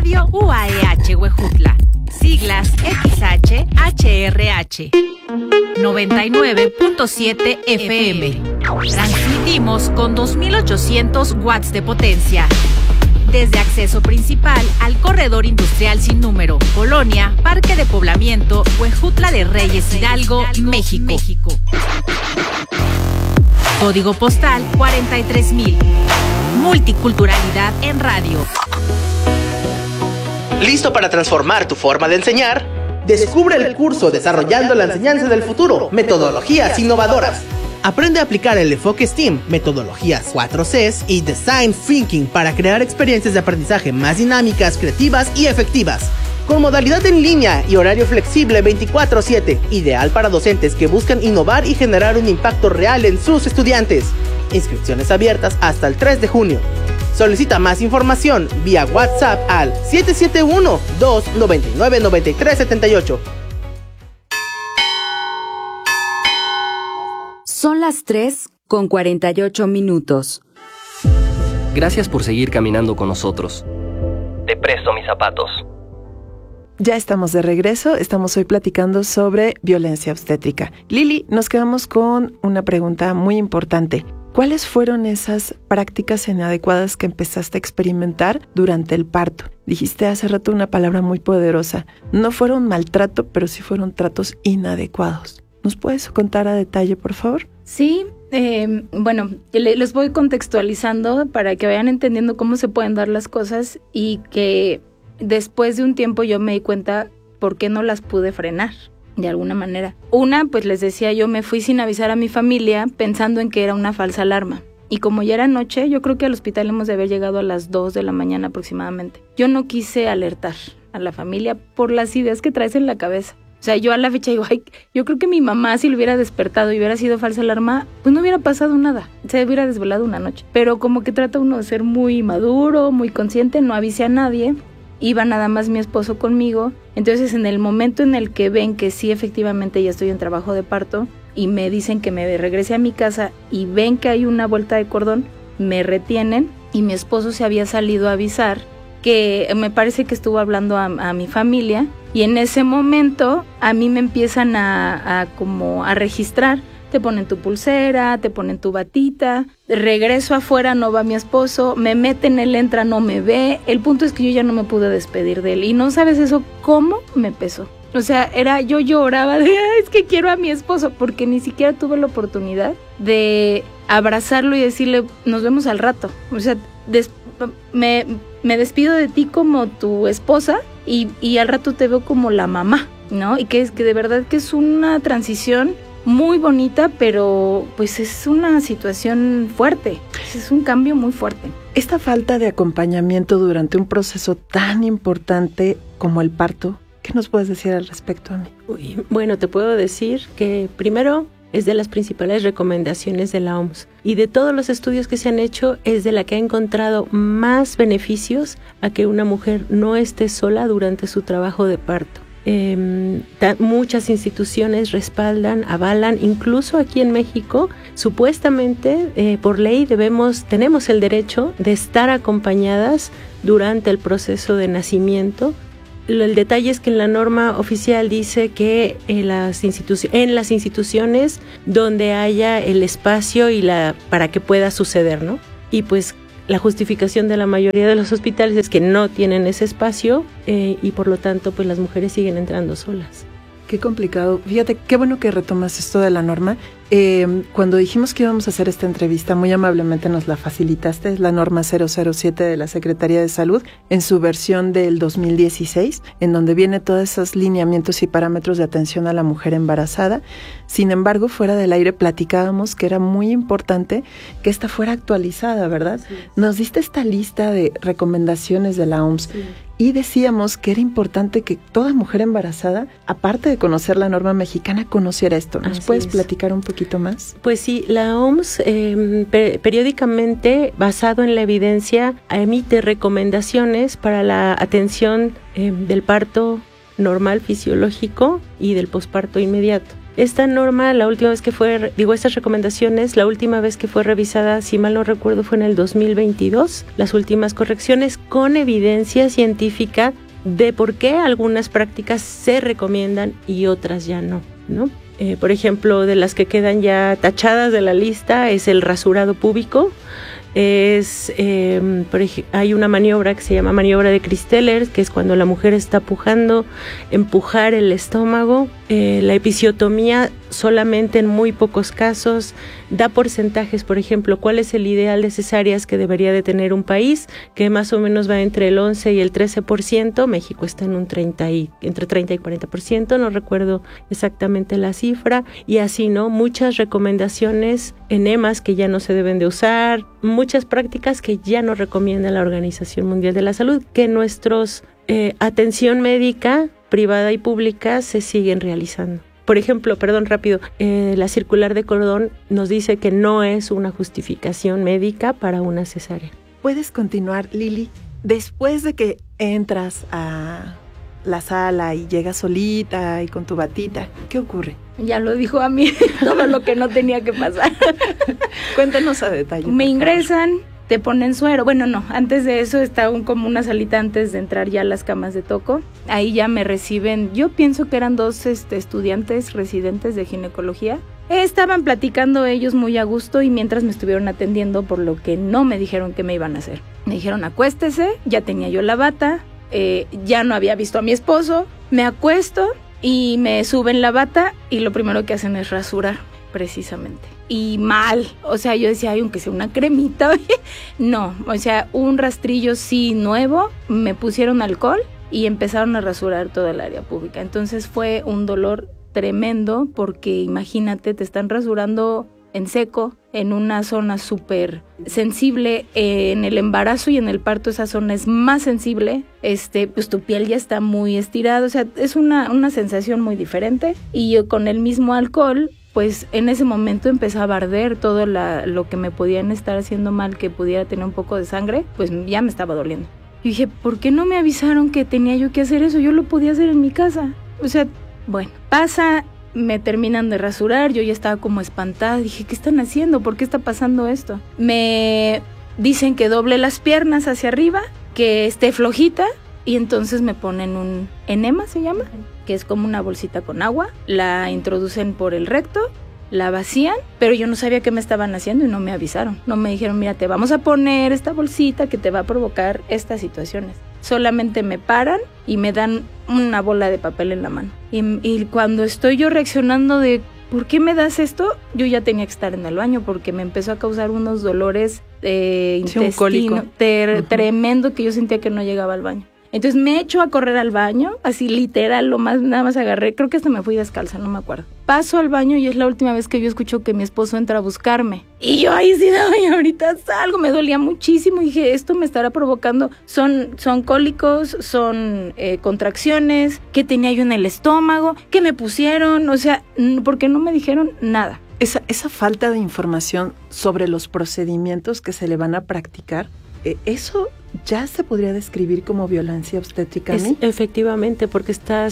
Radio UAEH Huejutla. Siglas XHHRH. 99.7 FM. Transmitimos con 2.800 watts de potencia. Desde acceso principal al corredor industrial sin número, Colonia, Parque de Poblamiento, Huejutla de Reyes Hidalgo, México. Código postal 43,000. Multiculturalidad en radio. ¿Listo para transformar tu forma de enseñar? Descubre el curso Desarrollando la Enseñanza del Futuro, Metodologías Innovadoras. Aprende a aplicar el enfoque STEAM, metodologías 4Cs y Design Thinking para crear experiencias de aprendizaje más dinámicas, creativas y efectivas. Con modalidad en línea y horario flexible 24/7, ideal para docentes que buscan innovar y generar un impacto real en sus estudiantes. Inscripciones abiertas hasta el 3 de junio. Solicita más información vía WhatsApp al 771-299-9378. Son las 3:48. Gracias por seguir caminando con nosotros. Te presto mis zapatos. Ya estamos de regreso, estamos hoy platicando sobre violencia obstétrica. Lili, nos quedamos con una pregunta muy importante. ¿Cuáles fueron esas prácticas inadecuadas que empezaste a experimentar durante el parto? Dijiste hace rato una palabra muy poderosa. No fueron maltrato, pero sí fueron tratos inadecuados. ¿Nos puedes contar a detalle, por favor? Sí, bueno, les voy contextualizando para que vayan entendiendo cómo se pueden dar las cosas y que después de un tiempo yo me di cuenta por qué no las pude frenar. De alguna manera. Una, pues les decía, yo me fui sin avisar a mi familia pensando en que era una falsa alarma. Y como ya era noche, yo creo que al hospital hemos de haber llegado a las 2 de la mañana aproximadamente. Yo no quise alertar a la familia por las ideas que traes en la cabeza. O sea, yo a la fecha digo, ay, yo creo que mi mamá si lo hubiera despertado y hubiera sido falsa alarma, pues no hubiera pasado nada. Se hubiera desvelado una noche. Pero como que trata uno de ser muy maduro, muy consciente, no avisé a nadie. Iba nada más mi esposo conmigo. Entonces en el momento en el que ven que sí efectivamente ya estoy en trabajo de parto y me dicen que me regrese a mi casa y ven que hay una vuelta de cordón, me retienen y mi esposo se había salido a avisar que me parece que estuvo hablando a mi familia y en ese momento a mí me empiezan a registrar. Te ponen tu pulsera, te ponen tu batita, regreso afuera, no va mi esposo, me meten, él entra, no me ve. El punto es que yo ya no me pude despedir de él y no sabes eso cómo me pesó. O sea, yo lloraba de, es que quiero a mi esposo, porque ni siquiera tuve la oportunidad de abrazarlo y decirle, nos vemos al rato. O sea, me despido de ti como tu esposa y al rato te veo como la mamá, ¿no? Y que de verdad que es una transición muy bonita, pero pues es una situación fuerte, es un cambio muy fuerte. Esta falta de acompañamiento durante un proceso tan importante como el parto, ¿qué nos puedes decir al respecto, Ami? Bueno, te puedo decir que primero es de las principales recomendaciones de la OMS y de todos los estudios que se han hecho es de la que ha encontrado más beneficios a que una mujer no esté sola durante su trabajo de parto. Muchas instituciones respaldan, avalan, incluso aquí en México, supuestamente por ley tenemos el derecho de estar acompañadas durante el proceso de nacimiento. El detalle es que en la norma oficial dice que en las instituciones donde haya el espacio para que pueda suceder, ¿no? Y pues la justificación de la mayoría de los hospitales es que no tienen ese espacio y por lo tanto pues las mujeres siguen entrando solas. Qué complicado. Fíjate, qué bueno que retomas esto de la norma. Cuando dijimos que íbamos a hacer esta entrevista, muy amablemente nos la facilitaste. Es la norma 007 de la Secretaría de Salud en su versión del 2016, en donde viene todos esos lineamientos y parámetros de atención a la mujer embarazada. Sin embargo, fuera del aire platicábamos que era muy importante que esta fuera actualizada, ¿verdad? Sí. Nos diste esta lista de recomendaciones de la OMS. Sí. Y decíamos que era importante que toda mujer embarazada, aparte de conocer la norma mexicana, conociera esto. ¿Nos puedes platicar un poquito más? Pues sí, la OMS periódicamente, basado en la evidencia, emite recomendaciones para la atención del parto normal fisiológico y del posparto inmediato. Esta norma, la última vez que fue, estas recomendaciones, la última vez que fue revisada, si mal no recuerdo, fue en el 2022, las últimas correcciones con evidencia científica de por qué algunas prácticas se recomiendan y otras ya no, ¿no? Por ejemplo, de las que quedan ya tachadas de la lista es el rasurado púbico. Hay una maniobra que se llama maniobra de Christeller, que es cuando la mujer está empujar el estómago. La episiotomía solamente en muy pocos casos. Da porcentajes, por ejemplo, cuál es el ideal de cesáreas que debería de tener un país, que más o menos va entre el 11 y el 13%. México está en entre 30 y 40%, no recuerdo exactamente la cifra. Y así, ¿no? Muchas recomendaciones, enemas que ya no se deben de usar, muchas prácticas que ya no recomienda la Organización Mundial de la Salud, que nuestros atención médica privada y pública se siguen realizando. Por ejemplo, la circular de Cordón nos dice que no es una justificación médica para una cesárea. ¿Puedes continuar, Lili? Después de que entras a la sala y llegas solita y con tu batita, ¿qué ocurre? Ya lo dijo a mí, todo lo que no tenía que pasar. Cuéntanos a detalle. Me ingresan, te ponen suero. Bueno, no, antes de eso está como una salita antes de entrar ya a las camas de toco. Ahí ya me reciben, yo pienso que eran 2 estudiantes residentes de ginecología. Estaban platicando ellos muy a gusto y mientras me estuvieron atendiendo, por lo que no me dijeron qué me iban a hacer. Me dijeron acuéstese, ya tenía yo la bata, ya no había visto a mi esposo, me acuesto y me suben la bata y lo primero que hacen es rasurar, precisamente. Y mal, o sea, yo decía, aunque sea una cremita, no, o sea, un rastrillo sí nuevo, me pusieron alcohol y empezaron a rasurar toda el área pública. Entonces fue un dolor tremendo porque imagínate, te están rasurando en seco, en una zona súper sensible. En el embarazo y en el parto esa zona es más sensible, pues tu piel ya está muy estirada, o sea, es una sensación muy diferente. Y yo con el mismo alcohol, pues en ese momento empezaba a arder todo lo que me podían estar haciendo mal, que pudiera tener un poco de sangre, pues ya me estaba doliendo. Y dije, ¿por qué no me avisaron que tenía yo que hacer eso? Yo lo podía hacer en mi casa. O sea, bueno, pasa, me terminan de rasurar, yo ya estaba como espantada, dije, ¿qué están haciendo? ¿Por qué está pasando esto? Me dicen que doble las piernas hacia arriba, que esté flojita, y entonces me ponen un enema, se llama, que es como una bolsita con agua, la introducen por el recto, la vacían, pero yo no sabía qué me estaban haciendo y no me avisaron. No me dijeron, mira, te vamos a poner esta bolsita que te va a provocar estas situaciones. Solamente me paran y me dan una bola de papel en la mano. Y cuando estoy yo reaccionando de, ¿por qué me das esto? Yo ya tenía que estar en el baño porque me empezó a causar unos dolores intestino tremendo que yo sentía que no llegaba al baño. Entonces me echo a correr al baño, así literal, nada más agarré, creo que hasta me fui descalza, no me acuerdo. Paso al baño y es la última vez que yo escucho que mi esposo entra a buscarme. Y yo ahí sí, no, y ahorita salgo, me dolía muchísimo y dije, esto me estará provocando, son cólicos, son contracciones, que tenía yo en el estómago, que me pusieron, o sea, porque no me dijeron nada. Esa falta de información sobre los procedimientos que se le van a practicar, ¿eso ya se podría describir como violencia obstétrica? Efectivamente, porque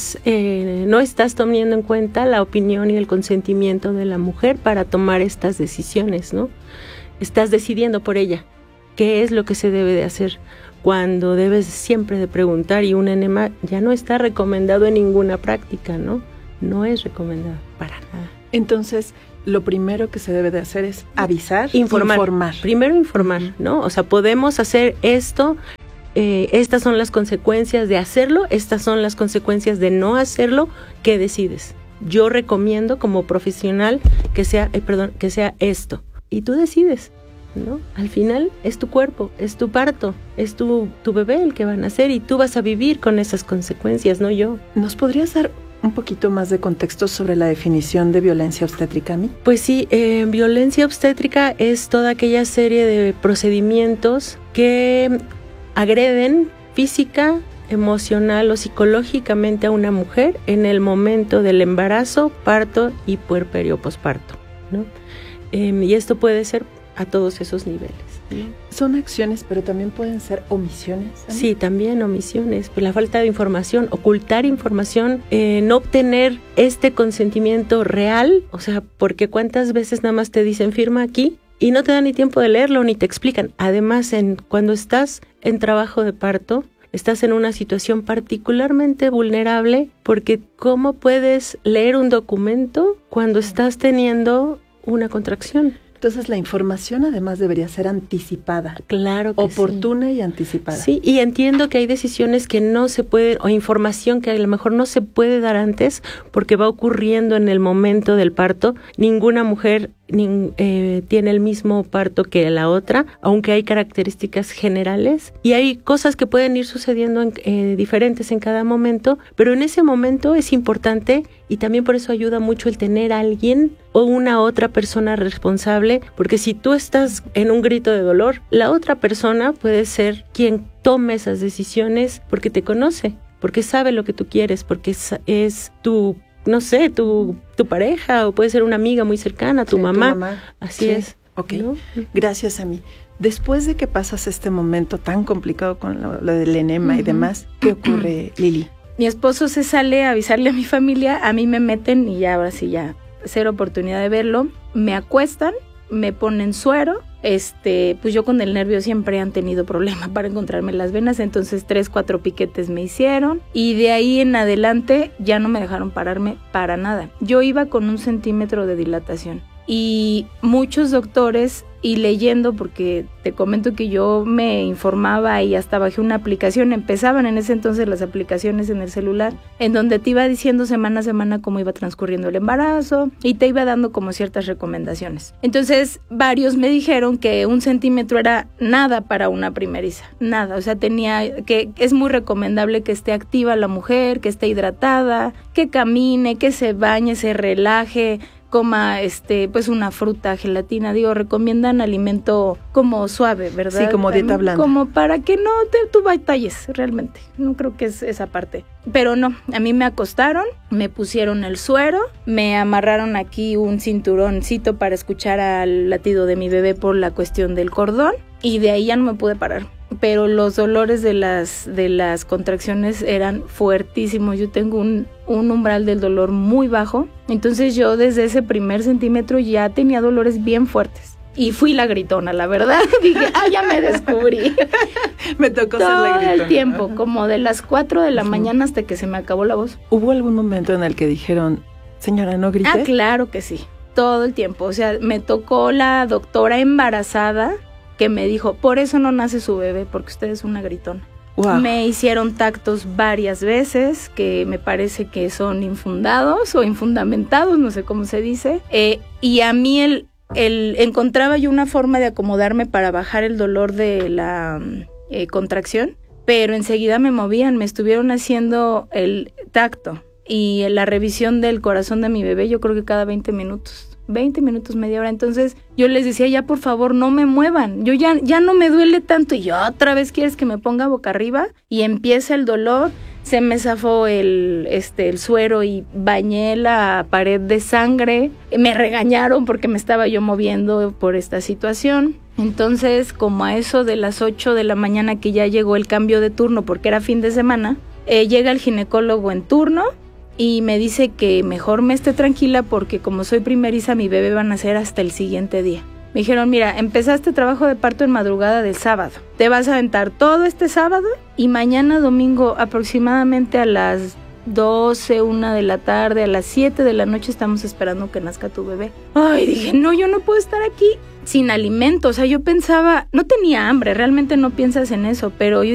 no estás tomando en cuenta la opinión y el consentimiento de la mujer para tomar estas decisiones, ¿no? Estás decidiendo por ella qué es lo que se debe de hacer, cuando debes siempre de preguntar, y un enema ya no está recomendado en ninguna práctica, ¿no? No es recomendado para nada. Entonces, lo primero que se debe de hacer es avisar, informar. Primero informar, ¿no? O sea, podemos hacer esto, estas son las consecuencias de hacerlo, estas son las consecuencias de no hacerlo, ¿qué decides? Yo recomiendo como profesional que sea esto, y tú decides, ¿no? Al final es tu cuerpo, es tu parto, es tu bebé el que van a hacer y tú vas a vivir con esas consecuencias, no yo. ¿Nos podrías dar un poquito más de contexto sobre la definición de violencia obstétrica, Ami? Pues sí, violencia obstétrica es toda aquella serie de procedimientos que agreden física, emocional o psicológicamente a una mujer en el momento del embarazo, parto y puerperio posparto, ¿no? Y esto puede ser a todos esos niveles. Son acciones, pero también pueden ser omisiones. Sí, también omisiones. Pues la falta de información, ocultar información, no obtener este consentimiento real, o sea, porque cuántas veces nada más te dicen firma aquí y no te dan ni tiempo de leerlo ni te explican. Además, cuando estás en trabajo de parto, estás en una situación particularmente vulnerable porque ¿cómo puedes leer un documento cuando estás teniendo una contracción? Entonces la información además debería ser anticipada. Claro que oportuna y anticipada. Sí, y entiendo que hay decisiones que no se pueden, o información que a lo mejor no se puede dar antes porque va ocurriendo en el momento del parto. Ninguna mujer tiene el mismo parto que la otra, aunque hay características generales y hay cosas que pueden ir sucediendo diferentes en cada momento, pero en ese momento es importante y también por eso ayuda mucho el tener a alguien o una otra persona responsable, porque si tú estás en un grito de dolor, la otra persona puede ser quien tome esas decisiones porque te conoce, porque sabe lo que tú quieres, porque es tu no sé, tu pareja o puede ser una amiga muy cercana, tu mamá. Así es. Ok, ¿no? Gracias a mí. Después de que pasas este momento tan complicado con lo del enema y demás, ¿qué ocurre, Lili? Mi esposo se sale a avisarle a mi familia, a mí me meten y ya ahora sí ya cero oportunidad de verlo, me acuestan, me ponen suero. Pues yo con el nervio siempre han tenido problema para encontrarme las venas, entonces 3-4 piquetes me hicieron y de ahí en adelante ya no me dejaron pararme para nada. Yo iba con 1 centímetro de dilatación y muchos doctores, y leyendo, porque te comento que yo me informaba y hasta bajé una aplicación, empezaban en ese entonces las aplicaciones en el celular, en donde te iba diciendo semana a semana cómo iba transcurriendo el embarazo y te iba dando como ciertas recomendaciones. Entonces varios me dijeron que 1 centímetro era nada para una primeriza, nada, o sea, es muy recomendable que esté activa la mujer, que esté hidratada, que camine, que se bañe, se relaje, coma pues una fruta, gelatina, recomiendan alimento como suave, ¿verdad? Sí, como dieta blanda. Como para que no tú batalles realmente, no creo que es esa parte. Pero no, a mí me acostaron, me pusieron el suero, me amarraron aquí un cinturoncito para escuchar al latido de mi bebé por la cuestión del cordón y de ahí ya no me pude parar. Pero los dolores de las contracciones eran fuertísimos. Yo tengo un umbral del dolor muy bajo. Entonces yo desde ese 1 centímetro ya tenía dolores bien fuertes. Y fui la gritona, la verdad. Dije, ya me descubrí. Me tocó ser la gritona. Todo el tiempo, como de las 4 de la mañana hasta que se me acabó la voz. ¿Hubo algún momento en el que dijeron, señora, no grite? Claro que sí, todo el tiempo. O sea, me tocó la doctora embarazada que me dijo, por eso no nace su bebé, porque usted es una gritona. Wow. Me hicieron tactos varias veces, que me parece que son infundados o infundamentados, no sé cómo se dice, y a mí encontraba yo una forma de acomodarme para bajar el dolor de la contracción, pero enseguida me movían, me estuvieron haciendo el tacto y la revisión del corazón de mi bebé, yo creo que cada 20 minutos, media hora. Entonces yo les decía, ya por favor no me muevan, yo ya no me duele tanto, y otra vez quieres que me ponga boca arriba, y empieza el dolor. Se me zafó el suero y bañé la pared de sangre. Me regañaron porque me estaba yo moviendo por esta situación. Entonces, como a eso de las 8 de la mañana que ya llegó el cambio de turno porque era fin de semana, llega el ginecólogo en turno y me dice que mejor me esté tranquila porque como soy primeriza, mi bebé va a nacer hasta el siguiente día. Me dijeron, mira, empezaste trabajo de parto en madrugada del sábado. Te vas a aventar todo este sábado y mañana domingo aproximadamente a las 12, 1 de la tarde, a las 7 de la noche estamos esperando que nazca tu bebé. Ay, dije, no, yo no puedo estar aquí sin alimento. O sea, yo pensaba, no tenía hambre, realmente no piensas en eso, pero yo